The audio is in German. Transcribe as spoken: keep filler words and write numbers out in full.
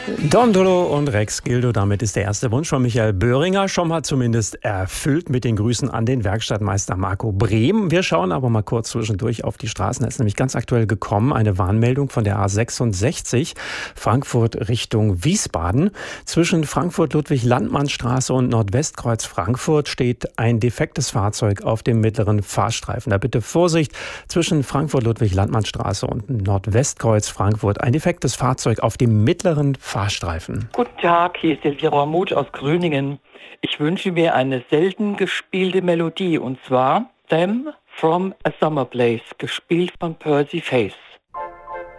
Don Dolo und Rex Gildo, damit ist der erste Wunsch von Michael Böhringer schon mal zumindest erfüllt mit den Grüßen an den Werkstattmeister Marco Brehm. Wir schauen aber mal kurz zwischendurch auf die Straßen. Da ist nämlich ganz aktuell gekommen eine Warnmeldung von der A sechsundsechzig Frankfurt Richtung Wiesbaden. Zwischen Frankfurt-Ludwig-Landmann-Straße und Nordwestkreuz Frankfurt steht ein defektes Fahrzeug auf dem mittleren Fahrstreifen. Da bitte Vorsicht, zwischen Frankfurt-Ludwig-Landmann-Straße und Nordwestkreuz Frankfurt ein defektes Fahrzeug auf dem mittleren Fahrstreifen. Guten Tag, hier ist Elvira Muth aus Gröningen. Ich wünsche mir eine selten gespielte Melodie, und zwar Them from a Summer Place, gespielt von Percy Faith.